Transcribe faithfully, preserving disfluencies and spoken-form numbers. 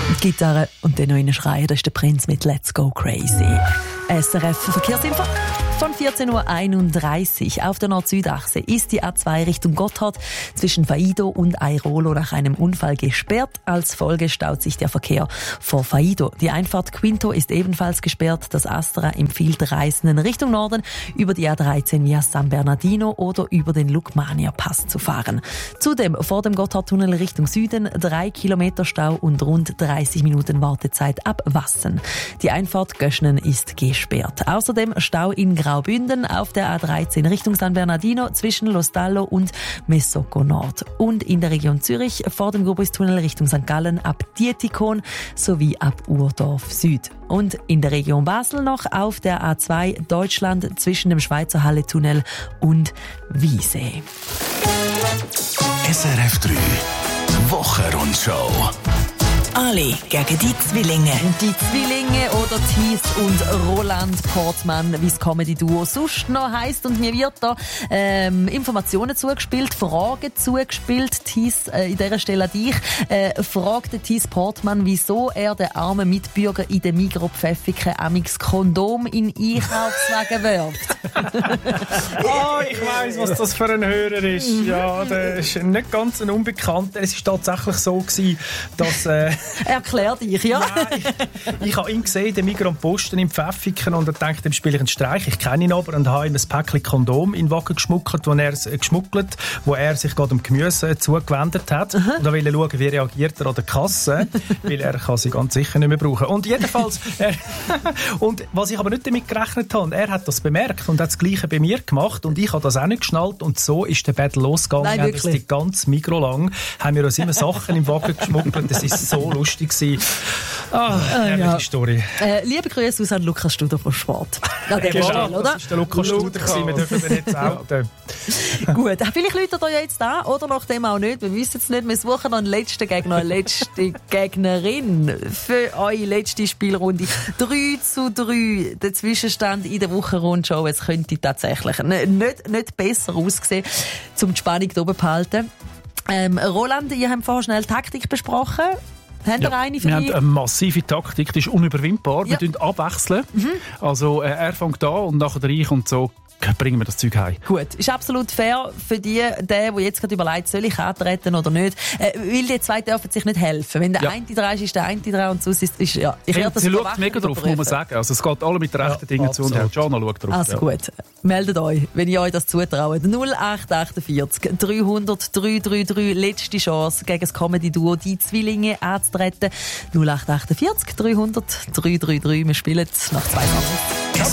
Gitarre und dann noch in Schreien, das ist der Prinz mit Let's Go Crazy. S R F Verkehrsinfo. Von vierzehn Uhr einunddreißig auf der Nord-Süd-Achse ist die A zwei Richtung Gotthard zwischen Faido und Airolo nach einem Unfall gesperrt. Als Folge staut sich der Verkehr vor Faido. Die Einfahrt Quinto ist ebenfalls gesperrt. Das Astra empfiehlt Reisenden Richtung Norden über die A dreizehn via San Bernardino oder über den Lukmania-Pass zu fahren. Zudem vor dem Gotthardtunnel Richtung Süden drei Kilometer Stau und rund dreißig Minuten Wartezeit ab Wassen. Die Einfahrt Göschnen ist gesperrt. Außerdem Stau in Graubünden auf der A dreizehn Richtung San Bernardino zwischen Lostallo und Mesocco Nord. Und in der Region Zürich vor dem Grobustunnel Richtung Sankt Gallen ab Dietikon sowie ab Urdorf Süd. Und in der Region Basel noch auf der A zwei Deutschland zwischen dem Schweizer Halle-Tunnel und Wiesee. S R F drei Wochenrundschau. Ali gegen die Zwillinge. Die Zwillinge oder Thies und Roland Portmann, wie das Comedy-Duo sonst noch heisst. Und mir wird da ähm, Informationen zugespielt, Fragen zugespielt. Thies, äh, in dieser Stelle an dich. Äh, fragt Thies Portmann, wieso er den armen Mitbürger in den Migros-Pfäffiken amix Kondom in Einkaufswagen wirft. Oh, ich weiss, was das für ein Hörer ist. Ja, der ist nicht ganz ein Unbekannter. Es war tatsächlich so gewesen, dass... Äh, Erklär dich, ja. Nein, ich, ich habe ihn gesehen, den Migros Posten im Pfäffiken, und er dachte, dem spiele ich einen Streich. Ich kenne ihn aber und habe ihm ein Päckchen Kondom in den Wagen geschmuggelt, wo er, äh, geschmuggelt, wo er sich gerade um Gemüse zugewendet hat. Uh-huh. Und da will er schauen, wie reagiert er an der Kasse, weil er kann sie ganz sicher nicht mehr brauchen. Und jedenfalls, er, und was ich aber nicht damit gerechnet habe, er hat das bemerkt und hat das Gleiche bei mir gemacht und ich habe das auch nicht geschnallt, und so ist der Battle losgegangen. Nein, wirklich? Die ganze Migros lang haben wir uns immer Sachen im Wagen geschmuggelt. Das ist so lustig gewesen. Ah, äh, ja. Story. Äh, liebe Grüße aus an Lukas Studer vom Sport. Ja, der genau, Stelle, oder? Das ist der Lukas Studer gewesen. Wir dürfen den jetzt outen. Gut, vielleicht Leute da jetzt an oder nach dem auch nicht. Wir wissen es nicht. Wir suchen noch einen letzten Gegner, eine letzte Gegnerin für eure letzte Spielrunde. drei zu drei der Zwischenstand in der Wochenrundschau. Es könnte tatsächlich nicht, nicht besser aussehen, um die Spannung hier oben zu behalten. Ähm, Roland, ihr habt vorher schnell Taktik besprochen. Haben ja, wir eine für wir dich? haben eine massive Taktik, die ist unüberwindbar. Ja. Wir tun abwechseln. Mhm. Also äh, er fängt an und nachher ich, und so bringen wir das Zeug heim. Gut, ist absolut fair für die, der, der jetzt gerade überlegt, soll ich antreten oder nicht. Äh, weil die zwei dürfen sich nicht helfen. Wenn der ja. eine dran ist, ist der eine dran, und sonst ist, ist ja. Ich hey, das sie schaut mega drauf, muss man sagen. Also es geht alle mit rechten ja, Dingen zu, und Herr Gianna schaut drauf. Also ja. Gut, meldet euch, wenn ihr euch das zutraut. null acht achtundvierzig dreihundert drei drei drei, letzte Chance gegen das Comedy-Duo «Die Zwillinge» anzutreten. null acht achtundvierzig dreihundert drei drei drei, wir spielen nach zwei Minuten.